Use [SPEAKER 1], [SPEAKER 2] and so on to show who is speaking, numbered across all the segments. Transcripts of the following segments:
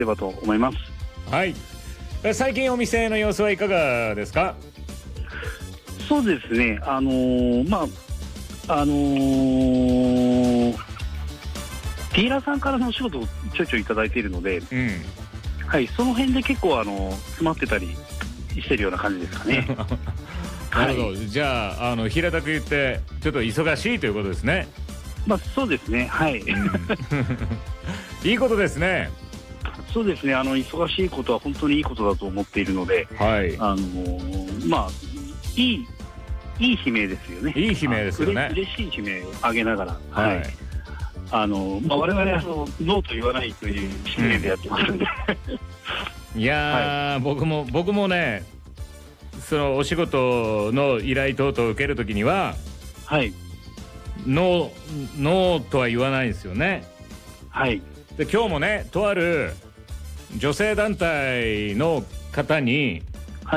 [SPEAKER 1] ればと思います。
[SPEAKER 2] はい。最近お店の様子はいかがですか？
[SPEAKER 1] そうですね、ディーラーさんからのお仕事をちょいちょいいただいているので、はい、その辺で結構詰まってたりしてるような感じですかね。
[SPEAKER 2] なるほど、じゃあ平たく言ってちょっと忙しいということですね。
[SPEAKER 1] そうですね、はい。
[SPEAKER 2] いいことですね。
[SPEAKER 1] そうですね、忙しいことは本当にいいことだと思っているので、
[SPEAKER 2] はい、
[SPEAKER 1] いい悲鳴ですよね。
[SPEAKER 2] いい悲鳴ですよね。
[SPEAKER 1] 嬉しい悲鳴を上げながら、
[SPEAKER 2] はい。
[SPEAKER 1] 我々はノーと言わないという悲鳴でやってますんで。
[SPEAKER 2] いやー、僕もね、そのお仕事の依頼等々を受けるときには、
[SPEAKER 1] はい、
[SPEAKER 2] ノーとは言わないんですよね。
[SPEAKER 1] はい。
[SPEAKER 2] で今日もね、とある女性団体の方に、
[SPEAKER 1] はい、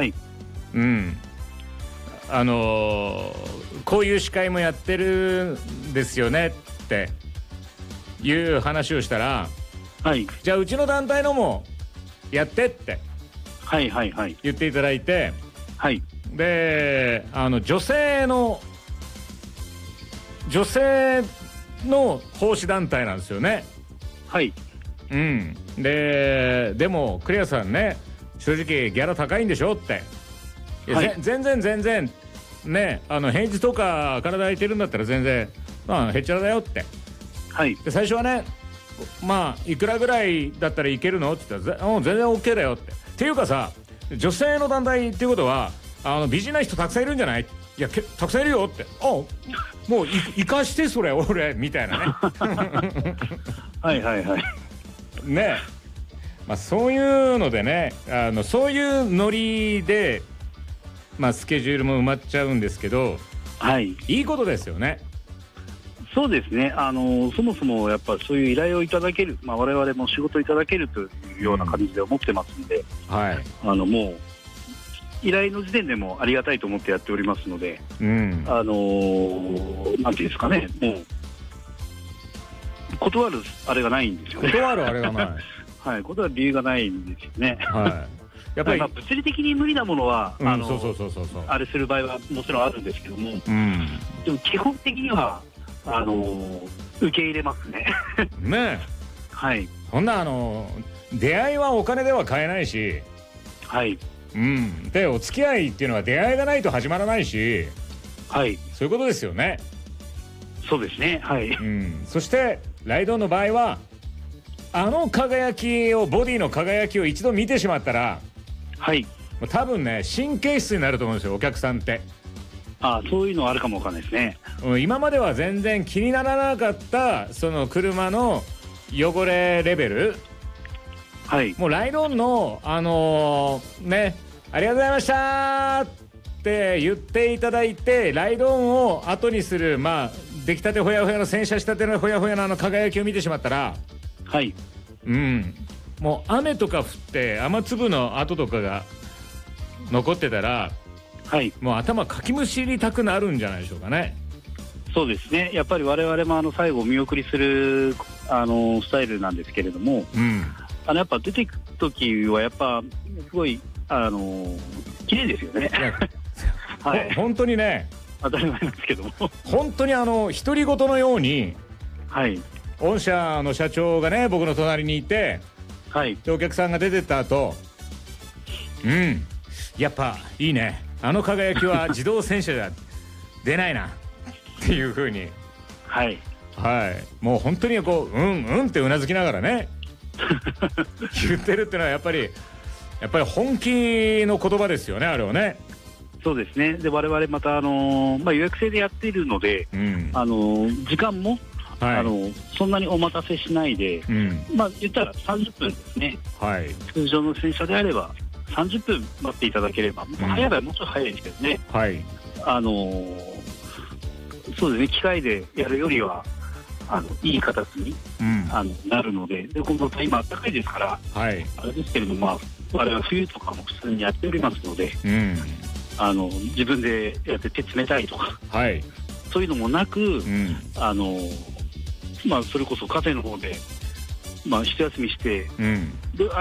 [SPEAKER 2] こういう司会もやってるんですよねっていう話をしたら、はい、じゃあうちの団体のもやってって言っていただいて、はい、で女性の奉仕団体なんですよね。はい。でもクリアさんね、正直ギャラ高いんでしょって。はい、全然ね、平日とか体空いてるんだったら全然へっちゃらだよって。はい。で最初はね、いくらぐらいだったらいけるのって言ったら全然 OK だよって。っていうかさ、女性の団体っていうことは美人な人たくさんいるんじゃない？いやたくさんいるよって。もう生かしてそれ俺みたいなね。はいね。そういうのでね、そういうノリでスケジュールも埋まっちゃうんですけど、はい、いいことですよね。そうですね、そもそもやっぱそういう依頼をいただける、我々も仕事をいただけるというような感じで思ってますので、はい、もう依頼の時点でもありがたいと思ってやっておりますので、なんていうんですかね、もう断るあれがないんですよね。断るあれがない。はい、断る理由がないんですよね。はい。やっぱり物理的に無理なものはあれする場合はもちろんあるんですけども、でも基本的には受け入れますね。ねえ。はい。そんな出会いはお金では買えないし、はい。でお付き合いっていうのは出会いがないと始まらないし、はい。そういうことですよね。そうですね。はい。そしてライドオンの場合は輝きを、ボディの輝きを一度見てしまったら、はい、多分ね神経質になると思うんですよ、お客さんって。そういうのはあるかもわかんないですね。今までは全然気にならなかったその車の汚れレベル、はい、もうライドオンのね、ありがとうございましたって言っていただいて、ライドオンを後にする、出来たてほやほやの洗車したてのほやほやの輝きを見てしまったら、はい、もう雨とか降って雨粒の跡とかが残ってたら、はい、もう頭かきむしりたくなるんじゃないでしょうかね。そうですね、やっぱり我々も最後お見送りするスタイルなんですけれども、やっぱ出ていく時はやっぱすごい綺麗ですよね。はい、本当にね、当たり前なんですけども、本当に独り言のように、はい、御社の社長がね僕の隣にいて、はい、でお客さんが出てった後、やっぱいいね、輝きは自動洗車じゃ出ないなっていう風に、はい、もう本当にこうってうなずきながらね言ってるっていうのはやっぱり本気の言葉ですよね、あれはね。そうですね。で我々また予約制でやっているので、時間もそんなにお待たせしないで、言ったら30分ですね。はい、通常の洗車であれば30分待っていただければ、早い場合もうちょっと早いですけどね。はい。そうですね、機械でやるよりはいい形に、なるので、今度今暖かいですから、はい、あれですけれども、我々冬とかも普通にやっておりますので、自分でやって手冷たいとか、はい、そういうのもなく、それこそカフェの方で一休みして、で